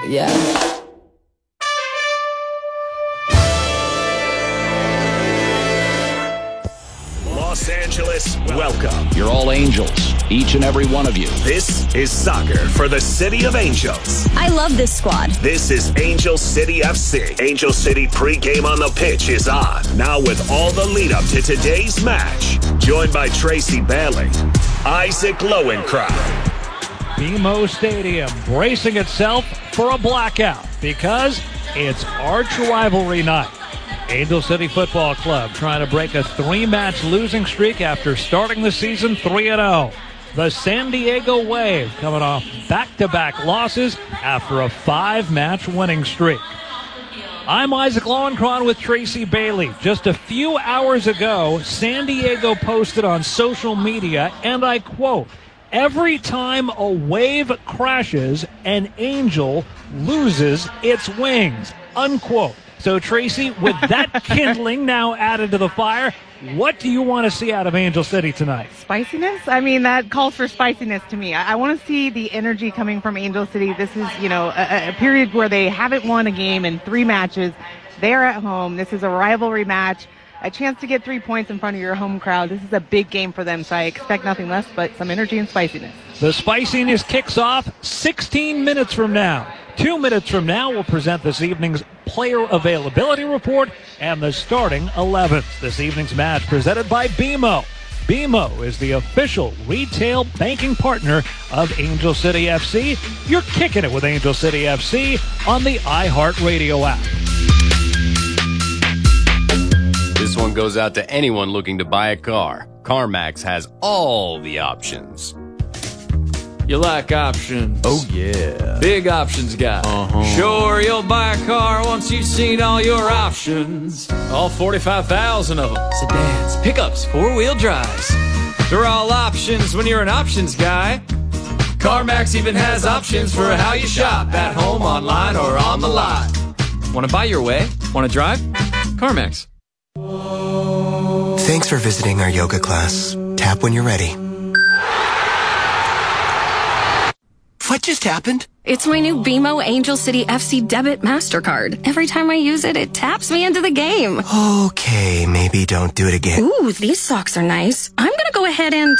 Yeah. Los Angeles, welcome. You're all angels, each and every one of you. This is soccer for the City of Angels. I love this squad. This is Angel City FC. Angel City pregame on the pitch is on. Now with all the lead up to today's match. Joined by Tracy Bailey, Isaac Lowenkron. BMO Stadium bracing itself for a blackout because it's arch rivalry night. Angel City Football Club trying to break a 3-match losing streak after starting the season 3-0. The San Diego Wave coming off back-to-back losses after a 5-match winning streak. I'm Isaac Lowenkron with Tracy Bailey. Just a few hours ago, San Diego posted on social media, and I quote, "Every time a wave crashes, an angel loses its wings," unquote. So, Tracy, with that kindling now added to the fire, what do you want to see out of Angel City tonight? Spiciness? I mean, that calls for spiciness to me. I want to see the energy coming from Angel City. This is, a period where they haven't won a game in 3 matches. They're at home. This is a rivalry match. A chance to get 3 points in front of your home crowd. This is a big game for them, so I expect nothing less but some energy and spiciness. The spiciness kicks off 16 minutes from now. 2 minutes from now, we'll present this evening's player availability report and the starting 11th. This evening's match presented by BMO. BMO is the official retail banking partner of Angel City FC. You're kicking it with Angel City FC on the iHeartRadio app. This one goes out to anyone looking to buy a car. CarMax has all the options. You like options? Oh, yeah. Big options guy. Sure, you'll buy a car once you've seen all your options. All 45,000 of them. Sedans, pickups, 4-wheel drives. They're all options when you're an options guy. CarMax even has options for how you shop, at home, online, or on the lot. Want to buy your way? Want to drive? CarMax. Thanks for visiting our yoga class. Tap when you're ready. What just happened? It's my new BMO Angel City FC debit MasterCard. Every time I use it, it taps me into the game. Okay, maybe don't do it again. Ooh, these socks are nice. I'm gonna go ahead and...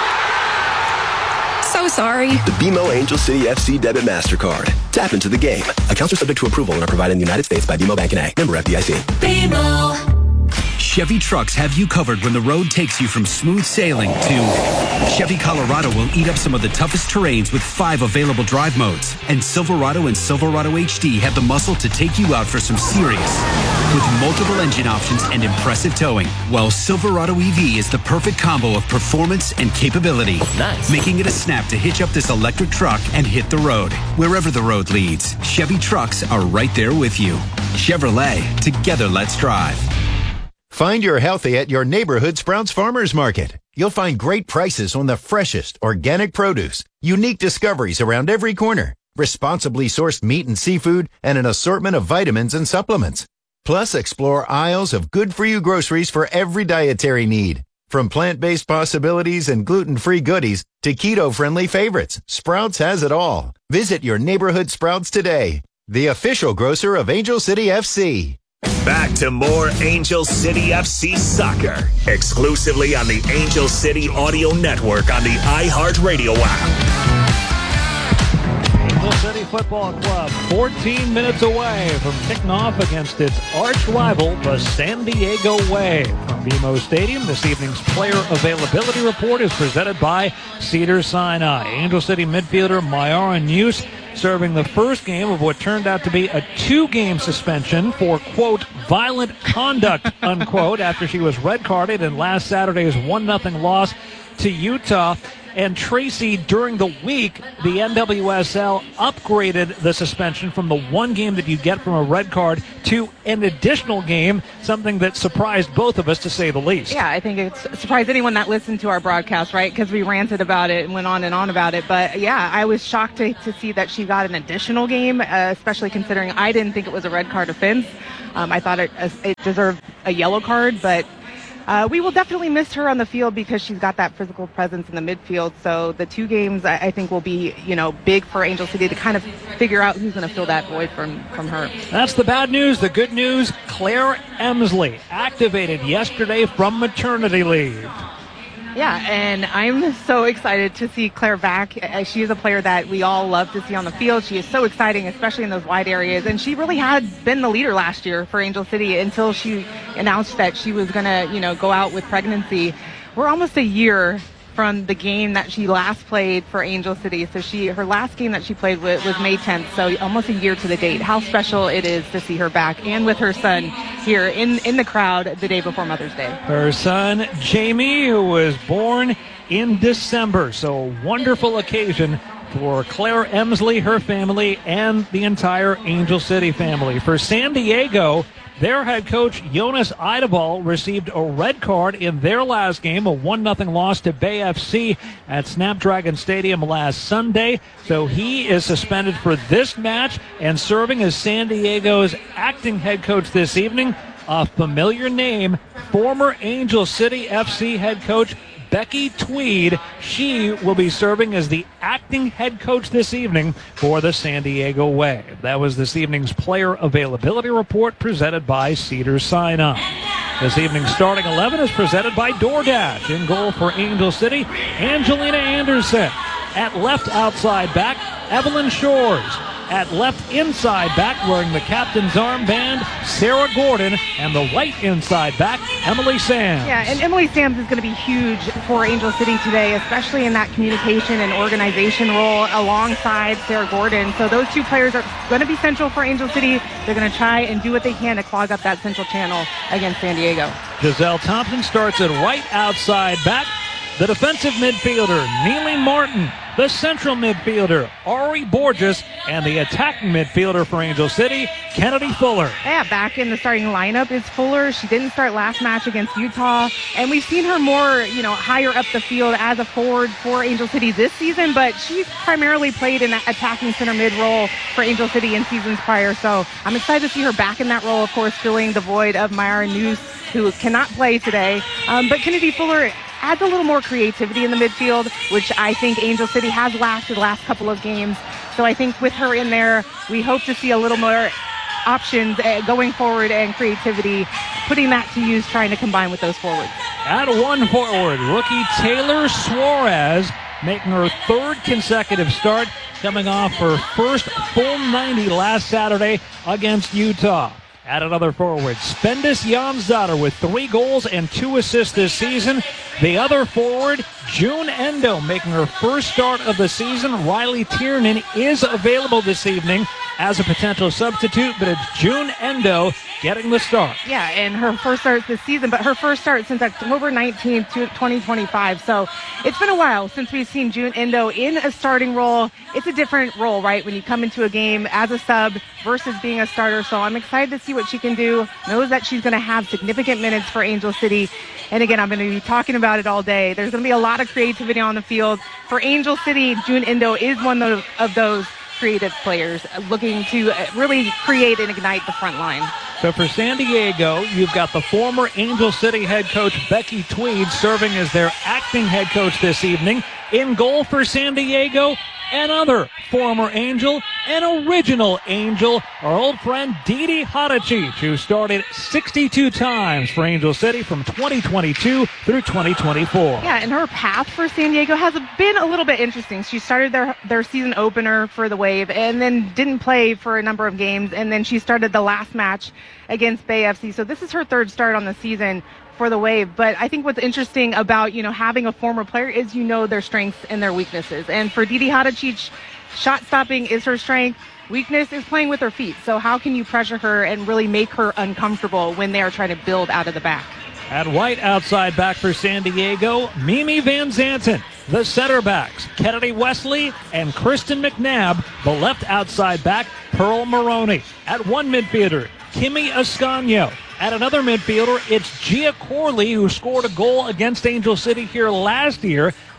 So sorry. The BMO Angel City FC Debit MasterCard. Tap into the game. Accounts are subject to approval and are provided in the United States by BMO Bank and A. Member FDIC. BMO. Chevy Trucks have you covered when the road takes you from smooth sailing to Chevy Colorado will eat up some of the toughest terrains with 5 available drive modes. And Silverado and Silverado HD have the muscle to take you out for some serious with multiple engine options and impressive towing. While Silverado EV is the perfect combo of performance and capability. Nice. Making it a snap to hitch up this electric truck and hit the road. Wherever the road leads, Chevy Trucks are right there with you. Chevrolet, together let's drive. Find your healthy at your neighborhood Sprouts Farmers Market. You'll find great prices on the freshest organic produce, unique discoveries around every corner, responsibly sourced meat and seafood, and an assortment of vitamins and supplements. Plus, explore aisles of good-for-you groceries for every dietary need. From plant-based possibilities and gluten-free goodies to keto-friendly favorites, Sprouts has it all. Visit your neighborhood Sprouts today, the official grocer of Angel City FC. Back to more Angel City FC soccer, exclusively on the Angel City Audio Network on the iHeartRadio app. Angel City Football Club 14 minutes away from kicking off against its arch rival, the San Diego Wave. From BMO Stadium, this evening's player availability report is presented by Cedars-Sinai. Angel City midfielder Mayara News serving the first game of what turned out to be a 2-game suspension for, quote, violent conduct, unquote, after she was red carded in last Saturday's 1-0 loss to Utah. And Tracy, during the week, the NWSL upgraded the suspension from the 1 game that you get from a red card to an additional game, something that surprised both of us, to say the least. Yeah, I think it's surprised anyone that listened to our broadcast, right? Because we ranted about it and went on and on about it. But, yeah, I was shocked to see that she got an additional game, especially considering I didn't think it was a red card offense. I thought it deserved a yellow card, but We will definitely miss her on the field because she's got that physical presence in the midfield. So the 2 games I think will be, big for Angel City to kind of figure out who's going to fill that void from her. That's the bad news. The good news, Claire Emsley activated yesterday from maternity leave. Yeah, and I'm so excited to see Claire back. She is a player that we all love to see on the field. She is so exciting, especially in those wide areas. And she really had been the leader last year for Angel City until she announced that she was going to, go out with pregnancy. We're almost a year from the game that she last played for Angel City. So her last game that she played was May 10th, so almost a year to the date. How special it is to see her back and with her son here in the crowd the day before Mother's Day. Her son, Jamie, who was born in December. So a wonderful occasion for Claire Emsley, her family, and the entire Angel City family. For San Diego, their head coach, Jonas Eideball, received a red card in their last game, a 1-0 loss to Bay FC at Snapdragon Stadium last Sunday. So he is suspended for this match and serving as San Diego's acting head coach this evening. A familiar name, former Angel City FC head coach Becky Tweed. She will be serving as the acting head coach this evening for the San Diego Wave. That was this evening's player availability report presented by Cedars-Sinai. This evening's starting 11 is presented by DoorDash. In goal for Angel City, Angelina Anderson. At left outside back, Evelyn Shores. At left inside back, wearing the captain's armband, Sarah Gordon, and the right inside back, Emily Sams. Yeah, and Emily Sams is going to be huge for Angel City today, especially in that communication and organization role alongside Sarah Gordon. So those 2 players are going to be central for Angel City. They're going to try and do what they can to clog up that central channel against San Diego. Giselle Thompson starts at right outside back. The defensive midfielder, Neely Martin. The central midfielder, Ari Borges. And the attacking midfielder for Angel City, Kennedy Fuller. Yeah, back in the starting lineup is Fuller. She didn't start last match against Utah. And we've seen her more, higher up the field as a forward for Angel City this season. But she's primarily played in that attacking center mid role for Angel City in seasons prior. So I'm excited to see her back in that role, of course, filling the void of Myra Noose, who cannot play today. But Kennedy Fuller adds a little more creativity in the midfield, which I think Angel City has lacked the last couple of games. So I think with her in there, we hope to see a little more options going forward and creativity, putting that to use, trying to combine with those forwards. At 1 forward, rookie Taylor Suarez making her 3rd consecutive start, coming off her first full 90 last Saturday against Utah. At another forward, Spendis Jansdotter with 3 goals and 2 assists this season. The other forward, June Endo, making her first start of the season. Riley Tiernan is available this evening as a potential substitute, but it's June Endo getting the start. Yeah, and her first start this season, but her first start since October 19th, 2025. So it's been a while since we've seen June Endo in a starting role. It's a different role, right, when you come into a game as a sub versus being a starter. So I'm excited to see what she can do. Knows that she's going to have significant minutes for Angel City. And again, I'm going to be talking about it all day. There's going to be a lot of creativity on the field. For Angel City, June Endo is one of those creative players looking to really create and ignite the front line. So for San Diego, you've got the former Angel City head coach Becky Tweed serving as their acting head coach this evening. In goal for San Diego, another former Angel, an original Angel, our old friend Didi Hadicic, who started 62 times for Angel City from 2022 through 2024. Yeah, and her path for San Diego has been a little bit interesting. She started their season opener for the Wave and then didn't play for a number of games, and then she started the last match against Bay FC. So this is her 3rd start on the season for the Wave. But I think what's interesting about, having a former player is their strengths and their weaknesses. And for Didi Hadicic, shot stopping is her strength. Weakness is playing with her feet. So how can you pressure her and really make her uncomfortable when they are trying to build out of the back? At right outside back for San Diego, Mimi Van Zanten. The center backs, Kennedy Wesley and Kristen McNabb. The left outside back, Pearl Maroney. At 1 midfielder, Kimmy Ascanio. At another midfielder, it's Gia Corley, who scored a goal against Angel City here last year, just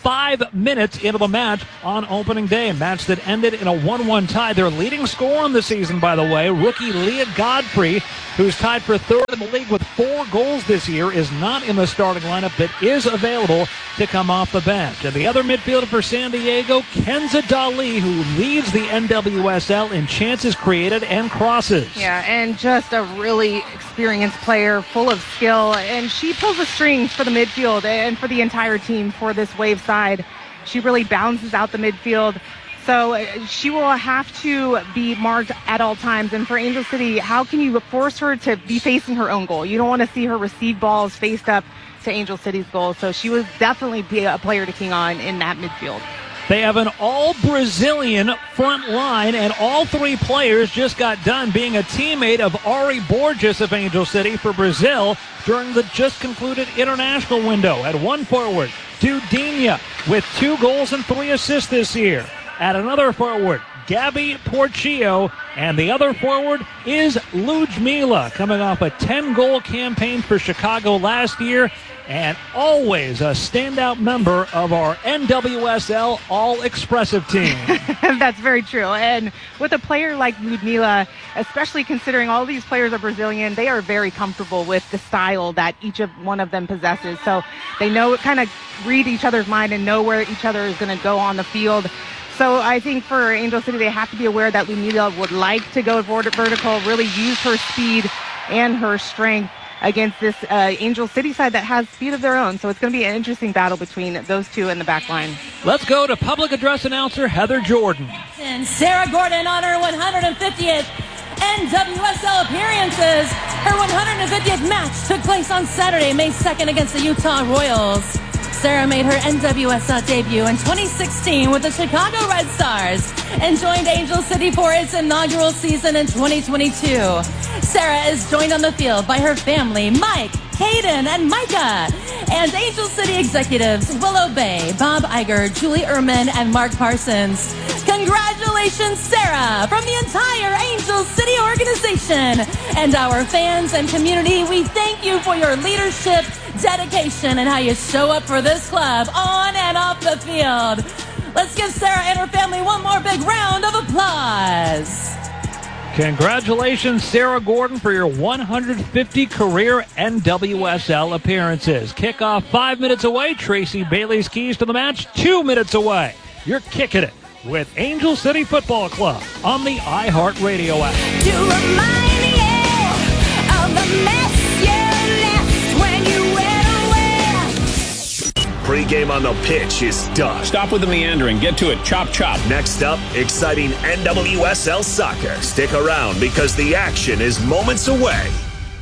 5 minutes into the match on opening day. A match that ended in a 1-1 tie. Their leading scorer in the season, by the way, rookie Leah Godfrey, who's tied for third in the league with 4 goals this year, is not in the starting lineup but is available to come off the bench. And the other midfielder for San Diego, Kenza Dali, who leads the NWSL in chances created and crosses. Yeah, and just a really experienced player, full of skill, and she pulls the strings for the midfield and for the entire team for this Wave side. She really balances out the midfield. So she will have to be marked at all times. And for Angel City, how can you force her to be facing her own goal? You don't want to see her receive balls faced up to Angel City's goal. So she would definitely be a player to key on in that midfield. They have an all-Brazilian front line, and all 3 players just got done being a teammate of Ari Borges of Angel City for Brazil during the just concluded international window. At one forward, Dudinha with 2 goals and 3 assists this year. At another forward, Gabby Porchio, and the other forward is Ludmila, coming off a 10-goal campaign for Chicago last year, and always a standout member of our NWSL All-Expressive team. That's very true. And with a player like Ludmila, especially considering all these players are Brazilian, they are very comfortable with the style that each of one of them possesses. So they know, kind of read each other's mind and know where each other is going to go on the field. So I think for Angel City, they have to be aware that Ludmila would like to go vertical, really use her speed and her strength against this Angel City side that has speed of their own. So it's going to be an interesting battle between those two in the back line. Let's go to public address announcer Heather Jordan. And Sarah Gordon on her 150th NWSL appearances. Her 150th match took place on Saturday, May 2nd against the Utah Royals. Sarah made her NWSL debut in 2016 with the Chicago Red Stars and joined Angel City for its inaugural season in 2022. Sarah is joined on the field by her family, Mike, Hayden, and Micah, and Angel City executives Willow Bay, Bob Iger, Julie Ehrman, and Mark Parsons. Congratulations, Sarah, from the entire Angel City organization and our fans and community. We thank you for your leadership, dedication, and how you show up for this club on and off the field. Let's give Sarah and her family one more big round of applause. Congratulations, Sarah Gordon, for your 150 career NWSL appearances. Kickoff 5 minutes away. Tracy Bailey's keys to the match 2 minutes away. You're kicking it with Angel City Football Club on the iHeartRadio app. You remind me of the mess you left when you went away. Pre-game on the pitch is done. Stop with the meandering. Get to it. Chop, chop. Next up, exciting NWSL soccer. Stick around because the action is moments away.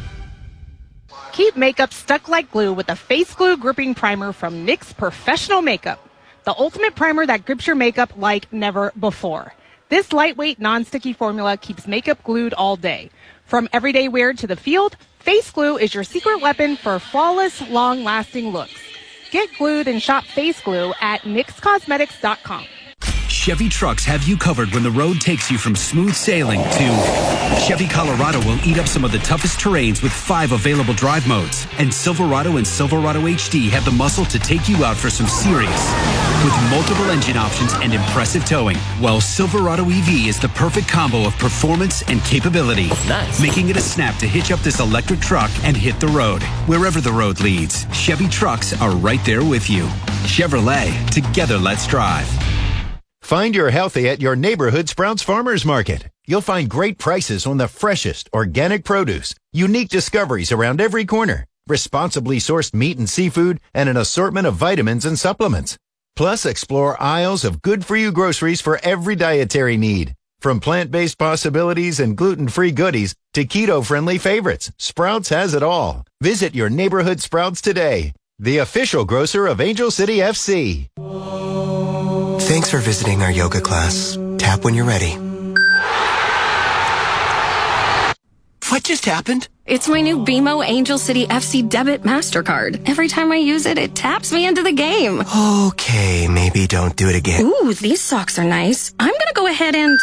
Keep makeup stuck like glue with a Face Glue Gripping Primer from NYX Professional Makeup. The ultimate primer that grips your makeup like never before. This lightweight, non-sticky formula keeps makeup glued all day. From everyday wear to the field, Face Glue is your secret weapon for flawless, long-lasting looks. Get glued and shop Face Glue at NYXCosmetics.com. Chevy trucks have you covered when the road takes you from smooth sailing to Chevy Colorado will eat up some of the toughest terrains with 5 available drive modes. And Silverado and Silverado HD have the muscle to take you out for some serious. With multiple engine options and impressive towing, while Silverado EV is the perfect combo of performance and capability. Nice. Making it a snap to hitch up this electric truck and hit the road. Wherever the road leads, Chevy trucks are right there with you. Chevrolet, together let's drive. Find your healthy at your neighborhood Sprouts Farmers Market. You'll find great prices on the freshest organic produce, unique discoveries around every corner, responsibly sourced meat and seafood, and an assortment of vitamins and supplements. Plus, explore aisles of good-for-you groceries for every dietary need. From plant-based possibilities and gluten-free goodies to keto-friendly favorites, Sprouts has it all. Visit your neighborhood Sprouts today, the official grocer of Angel City FC. Thanks for visiting our yoga class. Tap when you're ready. What just happened? It's my new BMO Angel City FC Debit MasterCard. Every time I use it, it taps me into the game. Okay, maybe don't do it again. Ooh, these socks are nice. I'm gonna go ahead and...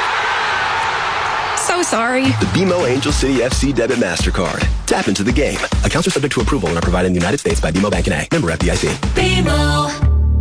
So sorry. The BMO Angel City FC Debit MasterCard. Tap into the game. Accounts are subject to approval and are provided in the United States by BMO Bank & A. Member FDIC. BMO.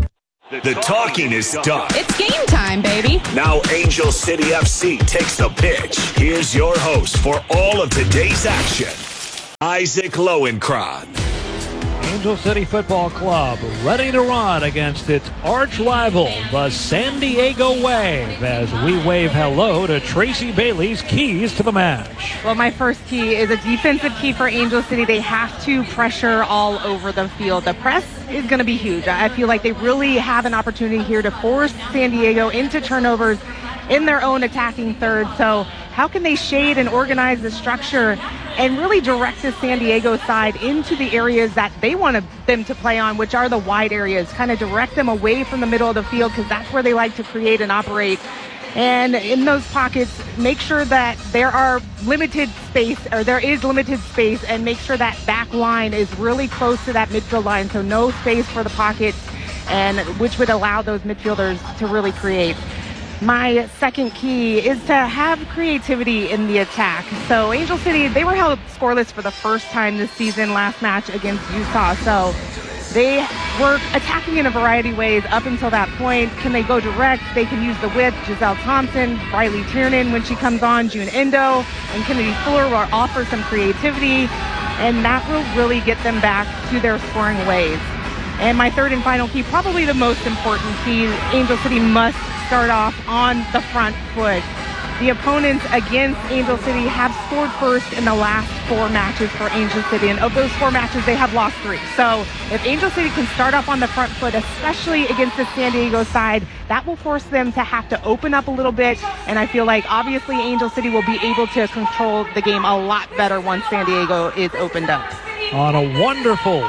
The talking is done. It's game time, baby. Now Angel City FC takes the pitch. Here's your host for all of today's action, Isaac Lowenkron. Angel City Football Club ready to run against its arch rival, the San Diego Wave, as we wave hello to Tracy Bailey's keys to the match. Well, my first key is a defensive key for Angel City. They have to pressure all over the field. The press is going to be huge. I feel like they really have an opportunity here to force San Diego into turnovers in their own attacking third. So how can they shade and organize the structure and really direct the San Diego side into the areas that they want them to play on, which are the wide areas, kind of direct them away from the middle of the field, because that's where they like to create and operate. And in those pockets, make sure that there is limited space, and make sure that back line is really close to that midfield line, so no space for the pockets, and which would allow those midfielders to really create. My second key is to have creativity in the attack. So Angel City, they were held scoreless for the first time this season, last match against Utah. So they were attacking in a variety of ways up until that point. Can they go direct? They can use the width. Giselle Thompson, Riley Tiernan when she comes on, June Endo, and Kennedy Fuller will offer some creativity, and that will really get them back to their scoring ways. And my third and final key, probably the most important key, Angel City must start off on the front foot. The opponents against Angel City have scored first in the last 4 matches for Angel City, and of those 4 matches, they have lost 3. So if Angel City can start off on the front foot, especially against the San Diego side, that will force them to have to open up a little bit, and I feel like obviously Angel City will be able to control the game a lot better once San Diego is opened up. On a wonderful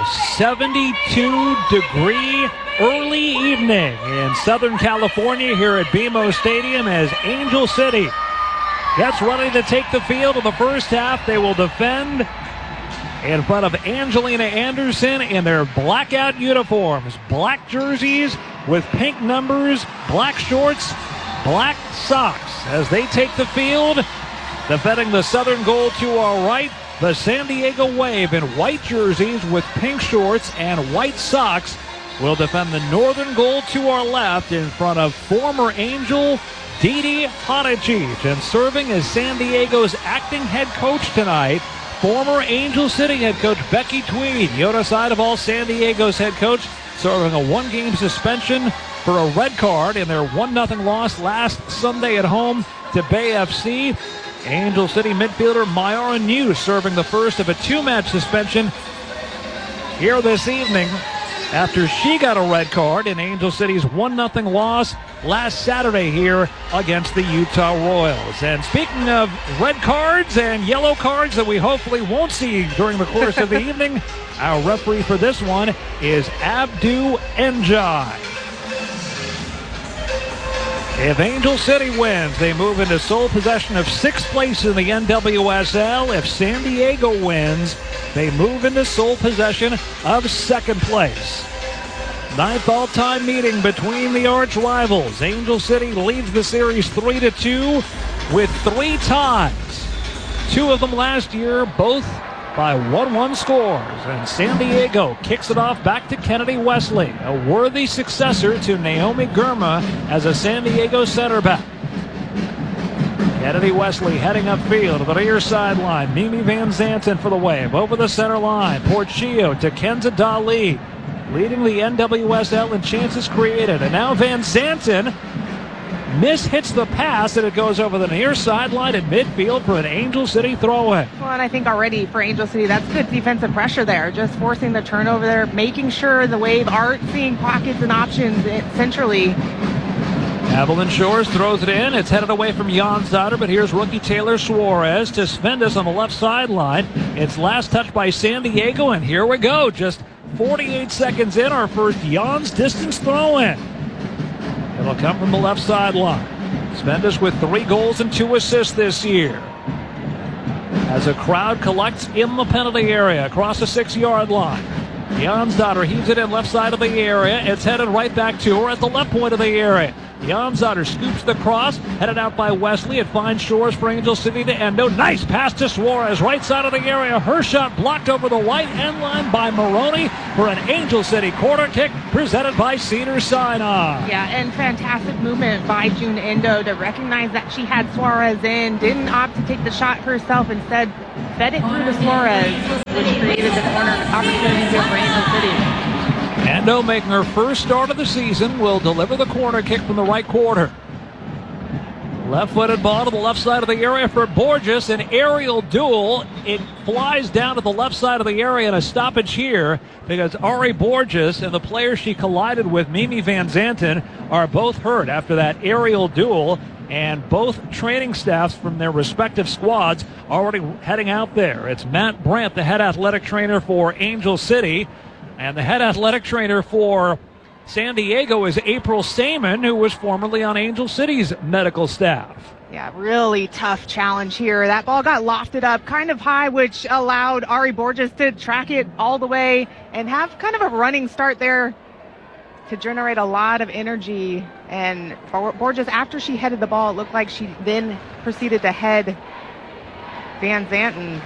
72-degree early evening in Southern California here at BMO Stadium, as Angel City gets ready to take the field in the first half. They will defend in front of Angelina Anderson in their blackout uniforms, black jerseys with pink numbers, black shorts, black socks, as they take the field. Defending the southern goal to our right, the San Diego Wave in white jerseys with pink shorts and white socks will defend the northern goal to our left in front of former Angel Didi Hadjic. And serving as San Diego's acting head coach tonight, former Angel City head coach Becky Tweed. The other side of all, San Diego's head coach serving a 1-game suspension for a red card in their 1-0 loss last Sunday at home to Bay FC. Angel City midfielder Myara New serving the first of a 2-match suspension here this evening after she got a red card in Angel City's 1-0 loss last Saturday here against the Utah Royals. And speaking of red cards and yellow cards that we hopefully won't see during the course of the evening, our referee for this one is Abdu Njai. If Angel City wins, they move into sole possession of 6th place in the NWSL. If San Diego wins, they move into sole possession of 2nd place. 9th all-time meeting between the arch rivals. Angel City leads the series 3-2 with 3 ties. 2 of them last year, both by 1-1 scores. And San Diego kicks it off back to Kennedy Wesley, a worthy successor to Naomi Girma as a San Diego center back. Kennedy Wesley heading upfield to the near sideline. Mimi Van Zanten for the Wave. Over the center line. Porchio to Kenza Dali, leading the NWSL in chances created. And now Van Zanten mishits the pass, and it goes over the near sideline in midfield for an Angel City throw-in. Well, and I think already for Angel City, that's good defensive pressure there, just forcing the turnover there, making sure the Wave aren't seeing pockets and options centrally. Evelyn Shores throws it in. It's headed away from Jansdotter, but here's rookie Taylor Suarez to Svendas on the left sideline. It's last touched by San Diego, and here we go. Just 48 seconds in, our first Jans distance throw-in. It'll come from the left sideline. Svendas with 3 goals and 2 assists this year. As a crowd collects in the penalty area across the 6-yard line. Jansdotter heaves it in left side of the area. It's headed right back to her at the left point of the area. Janzotter scoops the cross, headed out by Wesley. It finds Shores for Angel City to Endo. Nice pass to Suarez, right side of the area. Her shot blocked over the white end line by Maroney for an Angel City corner kick presented by Cedars-Sinai. Yeah, and fantastic movement by June Endo to recognize that she had Suarez in, didn't opt to take the shot herself, instead fed it through to Suarez, which created the corner opportunity here for Angel City. Endo, making her first start of the season, will deliver the corner kick from the right corner. Left-footed ball to the left side of the area for Borges. An aerial duel. It flies down to the left side of the area, and a stoppage here because Ari Borges and the player she collided with, Mimi Van Zanten, are both hurt after that aerial duel. And both training staffs from their respective squads already heading out there. It's Matt Brandt, the head athletic trainer for Angel City. And the head athletic trainer for San Diego is April Saman, who was formerly on Angel City's medical staff. Yeah, really tough challenge here. That ball got lofted up kind of high, which allowed Ari Borges to track it all the way and have kind of a running start there to generate a lot of energy. And Borges, after she headed the ball, it looked like she then proceeded to head Van Zanten.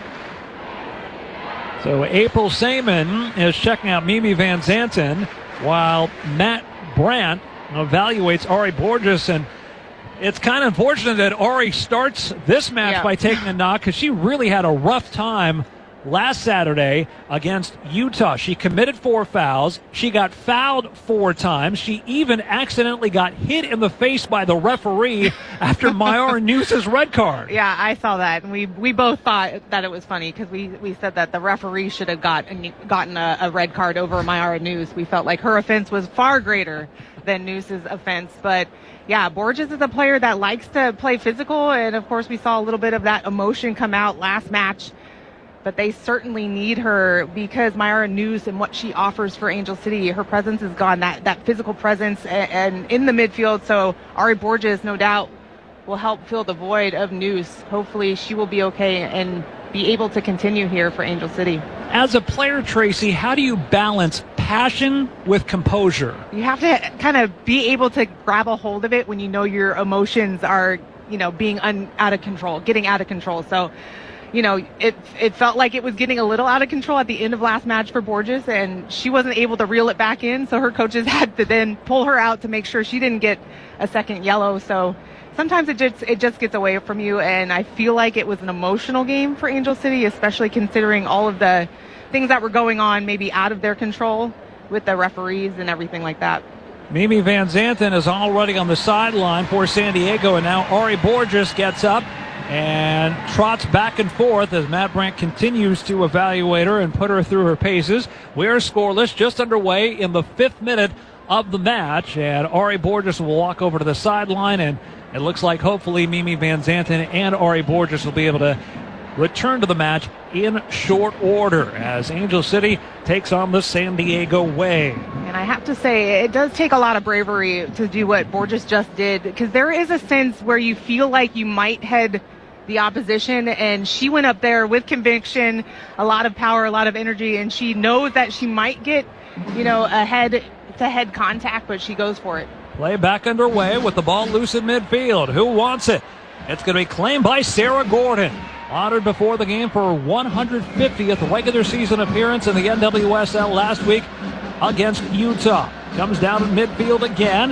So April Saman is checking out Mimi Van Zanten while Matt Brandt evaluates Ari Borges. And it's kind of unfortunate that Ari starts this match by taking a knock because she really had a rough time last Saturday against Utah. She committed 4 fouls. She got fouled 4 times. She even accidentally got hit in the face by the referee after Mayara News's red card. Yeah, I saw that. And we both thought that it was funny because we said that the referee should have gotten a red card over Mayara News. We felt like her offense was far greater than News's offense. But yeah, Borges is a player that likes to play physical. And of course, we saw a little bit of that emotion come out last match. But they certainly need her because Mayara News and what she offers for Angel City, her presence is gone, that physical presence and in the midfield. So Ari Borges, no doubt, will help fill the void of News. Hopefully she will be okay and be able to continue here for Angel City. As a player, Tracy, how do you balance passion with composure? You have to kind of be able to grab a hold of it when you know your emotions are, being out of control, getting out of control. So, it felt like it was getting a little out of control at the end of last match for Borges, and she wasn't able to reel it back in, so her coaches had to then pull her out to make sure she didn't get a second yellow. So sometimes it just gets away from you, and I feel like it was an emotional game for Angel City, especially considering all of the things that were going on maybe out of their control with the referees and everything like that. Mimi Van Zanten is already on the sideline for San Diego, and now Ari Borges gets up and trots back and forth as Matt Brandt continues to evaluate her and put her through her paces. We are scoreless, just underway in the 5th minute of the match, and Ari Borges will walk over to the sideline, and it looks like hopefully Mimi Van Zanten and Ari Borges will be able to return to the match in short order as Angel City takes on the San Diego way. And I have to say, it does take a lot of bravery to do what Borges just did, because there is a sense where you feel like you might head the opposition, and she went up there with conviction, a lot of power, a lot of energy, and she knows that she might get, a head-to-head contact, but she goes for it. Play back underway with the ball loose in midfield. Who wants it? It's going to be claimed by Sarah Gordon. Honored before the game for her 150th regular season appearance in the NWSL last week against Utah. Comes down in midfield again.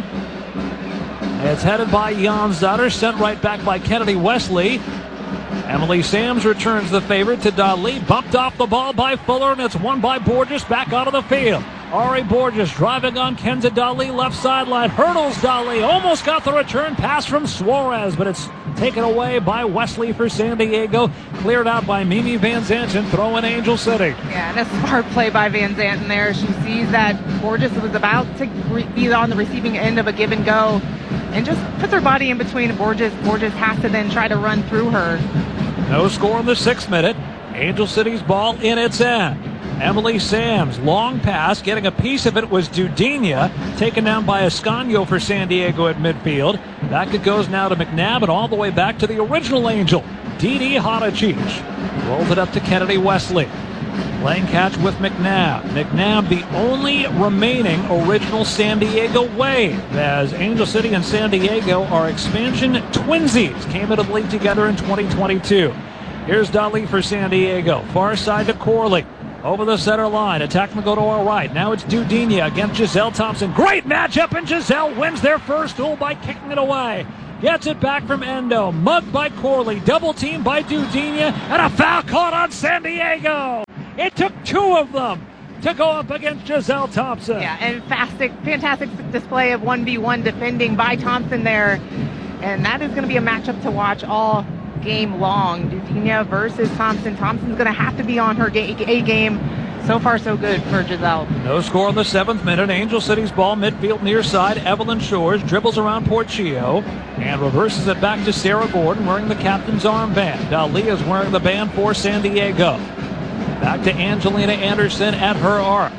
It's headed by Janzotter, sent right back by Kennedy Wesley. Emily Sams returns the favor to Dali. Bumped off the ball by Fuller, and it's won by Borges back out of the field. Ari Borges driving on Kenza Dali, left sideline. Hurdles Dali. Almost got the return pass from Suarez, but it's taken away by Wesley for San Diego. Cleared out by Mimi Van Zanten, throwing Angel City. Yeah, and a smart play by Van Zanten there. She sees that Borges was about to be on the receiving end of a give and go, and just puts her body in between Borges. Borges has to then try to run through her. No score in the 6th minute. Angel City's ball in its end. Emily Sams, long pass, getting a piece of it was Dudinha, taken down by Escanio for San Diego at midfield. Back it goes now to McNabb, and all the way back to the original Angel, Didi Hadicic. Rolls it up to Kennedy Wesley. Playing catch with McNabb. McNabb, the only remaining original San Diego wave, as Angel City and San Diego are expansion twinsies. Came into the league together in 2022. Here's Dali for San Diego. Far side to Corley. Over the center line. Attack will go to our right. Now it's Dudinha against Giselle Thompson. Great matchup, and Giselle wins their first duel by kicking it away. Gets it back from Endo. Mugged by Corley. Double teamed by Dudinha. And a foul caught on San Diego. It took two of them to go up against Giselle Thompson. Yeah, and fantastic display of 1v1 defending by Thompson there. And that is going to be a matchup to watch all game long. Dudinha versus Thompson. Thompson's going to have to be on her A game. So far, so good for Giselle. No score in the 7th minute. Angel City's ball midfield near side. Evelyn Shores dribbles around Portillo and reverses it back to Sarah Gordon wearing the captain's armband. Dali is wearing the band for San Diego. Back to Angelina Anderson at her arc.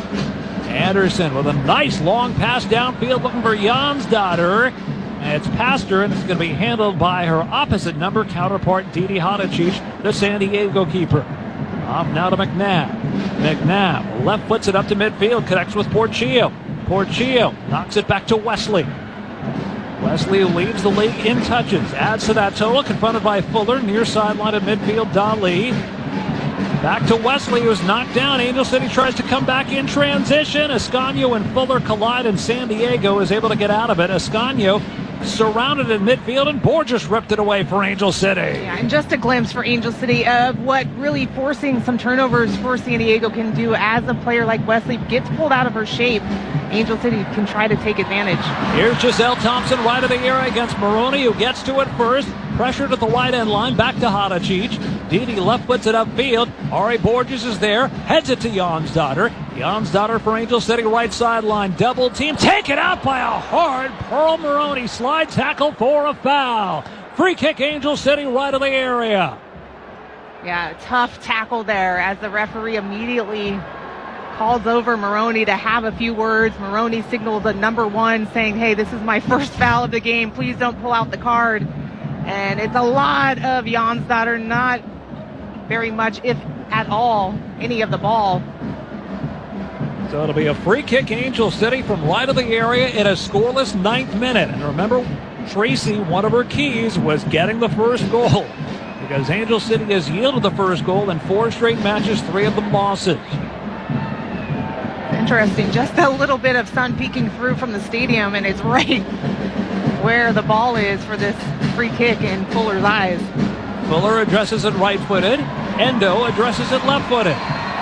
Anderson with a nice long pass downfield looking for Jansdotter. It's past her, and it's going to be handled by her opposite number counterpart, Didi Hadicic, the San Diego keeper. Off now to McNabb. McNabb left foots it up to midfield, connects with Portillo. Portillo knocks it back to Wesley. Wesley leads the league in touches. Adds to that total, confronted by Fuller. Near sideline at midfield, Dali. Back to Wesley, who was knocked down. Angel City tries to come back in transition. Ascanio and Fuller collide, and San Diego is able to get out of it. Ascanio surrounded in midfield, and Borges ripped it away for Angel City. Yeah, and just a glimpse for Angel City of what really forcing some turnovers for San Diego can do as a player like Wesley gets pulled out of her shape. Angel City can try to take advantage. Here's Giselle Thompson right of the area against Maroney, who gets to it first. Pressured at the wide end line, back to Hadicic. Didi left puts it upfield. Ari Borges is there, heads it to Jansdotter. Jansdotter for Angel City, right sideline, double team, taken out by a hard Pearl Maroney. Slide tackle for a foul. Free kick, Angel City, right of the area. Yeah, tough tackle there as the referee immediately calls over Maroney to have a few words. Maroney signals a number 1 saying, hey, this is my first foul of the game. Please don't pull out the card. And it's a lot of Jansdotter, not very much, if at all, any of the ball. So it'll be a free kick, Angel City, from right of the area in a scoreless 9th minute. And remember, Tracy, one of her keys was getting the first goal, because Angel City has yielded the first goal in 4 straight matches, 3 of them losses. Interesting, just a little bit of sun peeking through from the stadium, and it's right where the ball is for this free kick in Fuller's eyes. Fuller addresses it right-footed. Endo addresses it left-footed.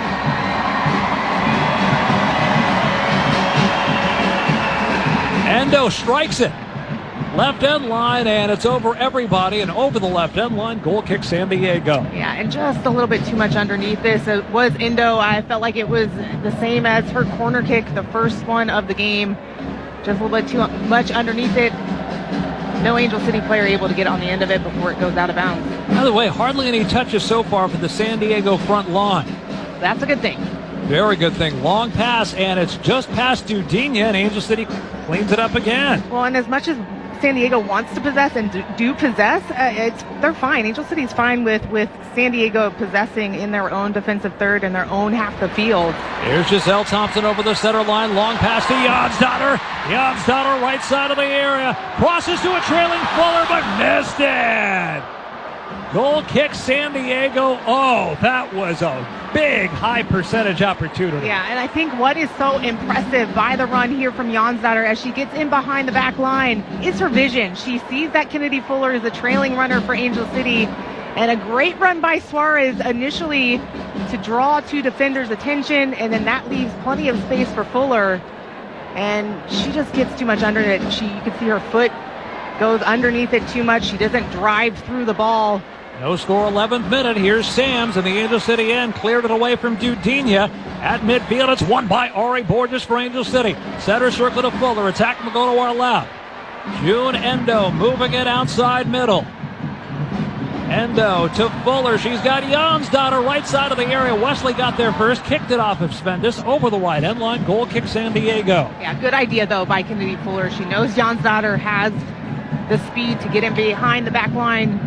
Endo strikes it. Left end line, and it's over everybody and over the left end line. Goal kick, San Diego. Yeah, and just a little bit too much underneath this. It was Endo. I felt like it was the same as her corner kick, the first one of the game. Just a little bit too much underneath it. No Angel City player able to get on the end of it before it goes out of bounds. By the way, hardly any touches so far for the San Diego front line. That's a good thing. Very good thing. Long pass, and it's just past Dudinha, and Angel City cleans it up again. Well, and as much as San Diego wants to possess and do possess, they're fine. Angel City's fine with San Diego possessing in their own defensive third and their own half the field. Here's Giselle Thompson over the center line. Long pass to Jansdotter. Jansdotter right side of the area. Crosses to a trailing Fuller, but missed it. Goal kick, San Diego. Oh, that was a big high percentage opportunity. Yeah, and I think what is so impressive by the run here from Jansdotter as she gets in behind the back line is her vision. She sees that Kennedy Fuller is a trailing runner for Angel City, and a great run by Suarez initially to draw 2 defenders' attention, and then that leaves plenty of space for Fuller, and she just gets too much under it. You can see her foot goes underneath it too much. She doesn't drive through the ball. No score, 11th minute. Here's Sams, and the Angel City end cleared it away from Dudinha. At midfield, it's won by Ari Borges for Angel City. Center circle to Fuller. Attack will go to our left. June Endo moving it outside middle. Endo to Fuller. She's got Jansdotter right side of the area. Wesley got there first. Kicked it off of Spendis over the wide end line. Goal kick, San Diego. Yeah, good idea, though, by Kennedy Fuller. She knows Jansdotter has the speed to get in behind the back line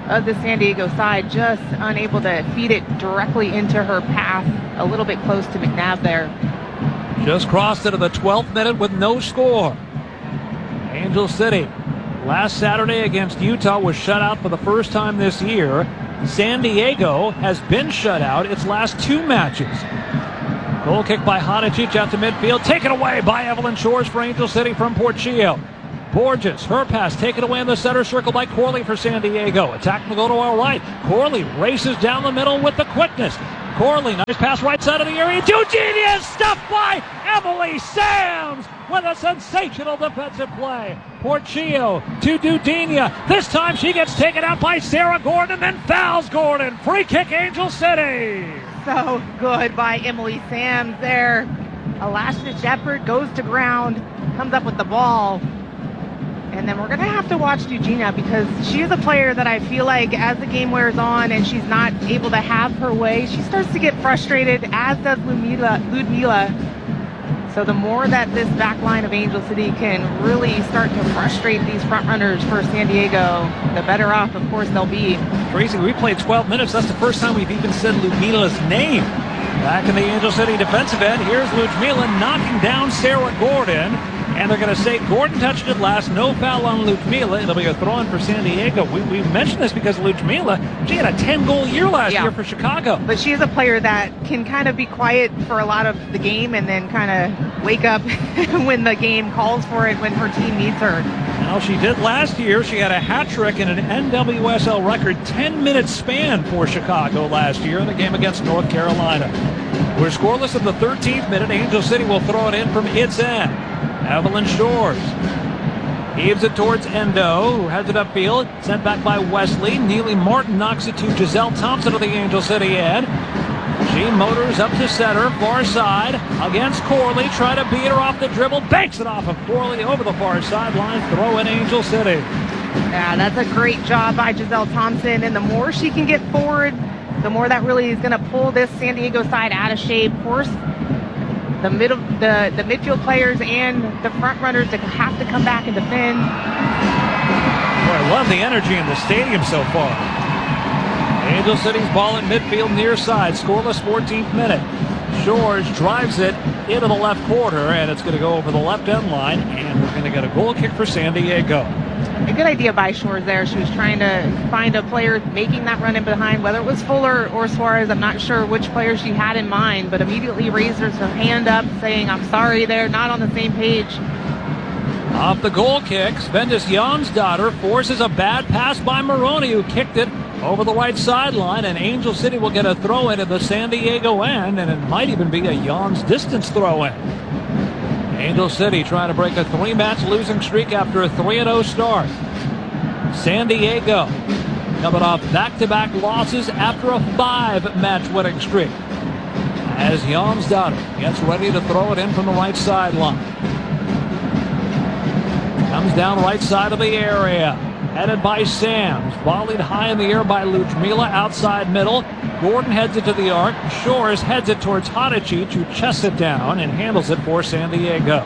of the San Diego side, just unable to feed it directly into her path, a little bit close to McNabb there. Just crossed into the 12th minute with no score. Angel City, last Saturday against Utah, was shut out for the first time this year. San Diego has been shut out its last 2 matches. Goal kick by Hadicic out to midfield, taken away by Evelyn Shores for Angel City from Portillo. Borges, her pass taken away in the center circle by Corley for San Diego. Attack will go to our right. Corley races down the middle with the quickness. Corley, nice pass right side of the area. Dudenia stuffed by Emily Sams with a sensational defensive play. Portillo to Dudenia. This time she gets taken out by Sarah Gordon and then fouls Gordon. Free kick, Angel City. So good by Emily Sams there. A last-ditch effort, goes to ground, comes up with the ball. And then we're going to have to watch Eugenia, because she is a player that I feel like as the game wears on and she's not able to have her way, she starts to get frustrated, as does Ludmila. So the more that this back line of Angel City can really start to frustrate these front runners for San Diego, the better off, of course, they'll be. Tracy, we played 12 minutes. That's the first time we've even said Ludmila's name. Back in the Angel City defensive end, here's Ludmila knocking down Sarah Gordon. And they're going to say Gordon touched it last. No foul on Ludmila. It'll be a throw-in for San Diego. We mentioned this because Ludmila, she had a 10-goal year last year for Chicago. But she is a player that can kind of be quiet for a lot of the game and then kind of wake up when the game calls for it, when her team needs her. Well, she did last year. She had a hat trick in an NWSL record 10-minute span for Chicago last year in the game against North Carolina. We're scoreless in the 13th minute. Angel City will throw it in from its end. Evelyn Shores heaves it towards Endo, who heads it upfield. Sent back by Wesley. Neely Martin knocks it to Giselle Thompson of the Angel City end. She motors up to center, far side, against Corley. Try to beat her off the dribble. Banks it off of Corley over the far sideline. Throw in Angel City. Yeah, that's a great job by Giselle Thompson. And the more she can get forward, the more that really is going to pull this San Diego side out of shape. Of course, the midfield players and the front runners that have to come back and defend. Boy, I love the energy in the stadium so far. Angel City's ball at midfield near side. Scoreless 14th minute. Shores drives it into the left corner, and it's going to go over the left end line, and we're going to get a goal kick for San Diego. A good idea by Shores there. She was trying to find a player making that run in behind, whether it was Fuller or Suarez. I'm not sure which player she had in mind, but immediately raises her hand up saying, I'm sorry, they're not on the same page. Off the goal kick, Svendis Jonsdottir forces a bad pass by Maroney, who kicked it over the right sideline, and Angel City will get a throw-in at the San Diego end, and it might even be a Jons distance throw-in. Angel City trying to break a 3-match losing streak after a 3-0 start. San Diego coming off back-to-back losses after a 5-match winning streak. As Jonsdottir gets ready to throw it in from the right sideline. Comes down right side of the area. Headed by Sams. Volleyed high in the air by Ludmila outside middle. Gordon heads it to the arc. Shores heads it towards Hadicic, who chests it down and handles it for San Diego.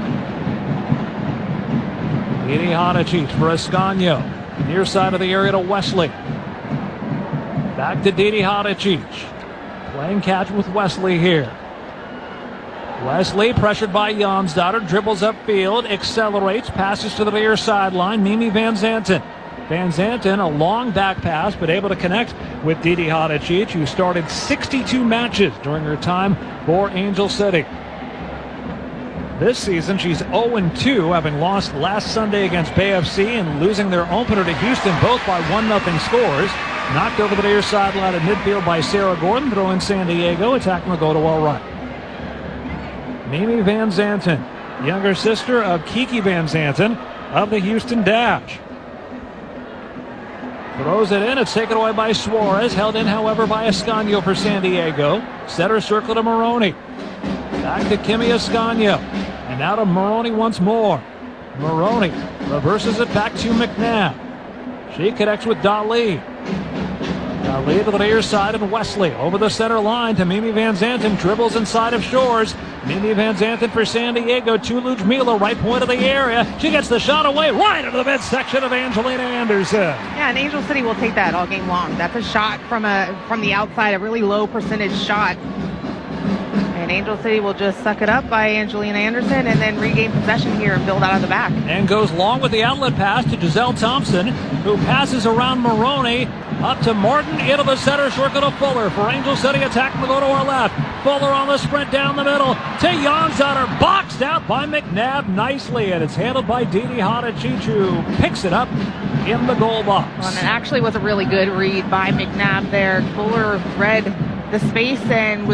Didi Hadicic for Ascanio. Near side of the area to Wesley. Back to Didi Hadicic. Playing catch with Wesley here. Wesley pressured by Jonsdottir, dribbles upfield, accelerates, passes to the near sideline. Mimi Van Zanten. Van Zanten, a long back pass, but able to connect with Didi Hadicic, who started 62 matches during her time for Angel City. This season, she's 0-2, having lost last Sunday against Bay FC and losing their opener to Houston, both by 1-0 scores. Knocked over the near sideline at midfield by Sarah Gordon, throw in San Diego, attack will go to our right. Mimi Van Zanten, younger sister of Kiki Van Zanten of the Houston Dash. Throws it in. It's taken away by Suarez. Held in, however, by Ascanio for San Diego. Center circle to Maroney. Back to Kimi Ascanio. And now to Maroney once more. Maroney reverses it back to McNabb. She connects with Dali. Lead to the near side of Wesley. Over the center line to Mimi Van Zanten. Dribbles inside of Shores. Mimi Van Zanten for San Diego to Ludmila, right point of the area. She gets the shot away right into the midsection of Angelina Anderson. Yeah, and Angel City will take that all game long. That's a shot from the outside, a really low percentage shot. And Angel City will just suck it up by Angelina Anderson and then regain possession here and build out of the back. And goes long with the outlet pass to Giselle Thompson, who passes around Maroney. Up to Martin, into the center circle to Fuller. For Angel City, attacking to go to our left. Fuller on the sprint down the middle to Jansater. Boxed out by McNabb nicely, and it's handled by Didi Hadachichu. Picks it up in the goal box. Well, and it actually was a really good read by McNabb there. Fuller read the space and